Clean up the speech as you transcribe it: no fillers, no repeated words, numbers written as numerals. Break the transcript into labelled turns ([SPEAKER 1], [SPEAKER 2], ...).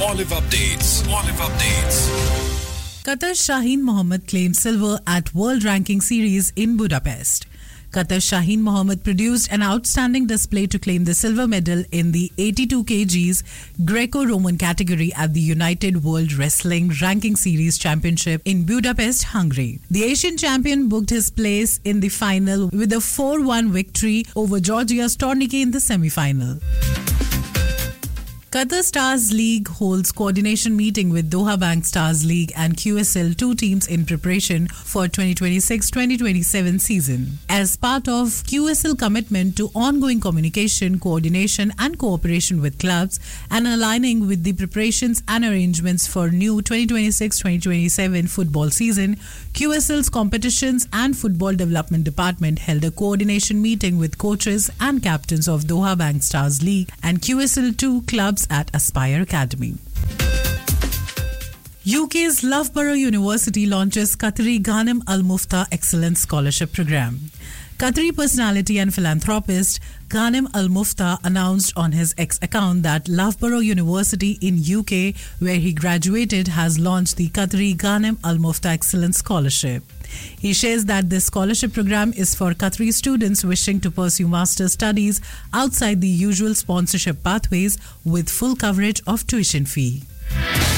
[SPEAKER 1] Olive Updates.
[SPEAKER 2] Qatar's Shaheen Mohammed claimed silver at World Ranking Series in Budapest. Qatar's Shaheen Mohammed produced an outstanding display to claim the silver medal in the 82 kgs Greco-Roman category at the United World Wrestling Ranking Series Championship in Budapest, Hungary. The Asian champion booked his place in the final with a 4-1 victory over Georgia's Tornike in the semi-final. Qatar Stars League holds coordination meeting with Doha Bank Stars League and QSL, two teams in preparation for 2026-2027 season. As part of QSL commitment to ongoing communication, coordination and cooperation with clubs and aligning with the preparations and arrangements for new 2026-2027 football season, QSL's Competitions and Football Development Department held a coordination meeting with coaches and captains of Doha Bank Stars League and QSL 2 clubs at Aspire Academy. UK's Loughborough University launches Qatari Ghanem Al Mufta Excellence Scholarship Programme. Qatari personality and philanthropist Ghanem Al Mufta announced on his X account that Loughborough University in UK, where he graduated, has launched the Qatari Ghanem Al Mufta Excellence Scholarship. He shares that this scholarship program is for Qatari students wishing to pursue master's studies outside the usual sponsorship pathways with full coverage of tuition fee.